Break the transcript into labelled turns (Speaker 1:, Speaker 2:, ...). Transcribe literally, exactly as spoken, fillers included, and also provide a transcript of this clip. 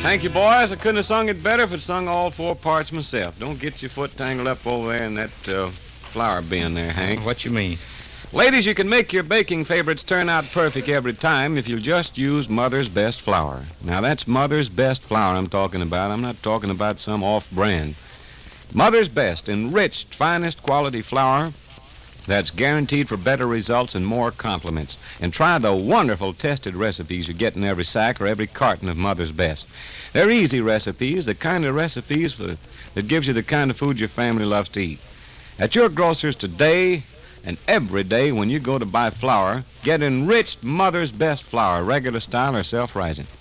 Speaker 1: Thank you, boys. I couldn't have sung it better if I'd sung all four parts myself. Don't get your foot tangled up over there in that uh, flour bin there, Hank.
Speaker 2: What you mean?
Speaker 1: Ladies, you can make your baking favorites turn out perfect every time if you just use Mother's Best flour. Now, that's Mother's Best flour I'm talking about. I'm not talking about some off-brand. Mother's Best, enriched, finest quality flour that's guaranteed for better results and more compliments. And try the wonderful tested recipes you get in every sack or every carton of Mother's Best. They're easy recipes, the kind of recipes for, that gives you the kind of food your family loves to eat. At your grocer's today and every day when you go to buy flour, get enriched Mother's Best flour, regular style or self-rising.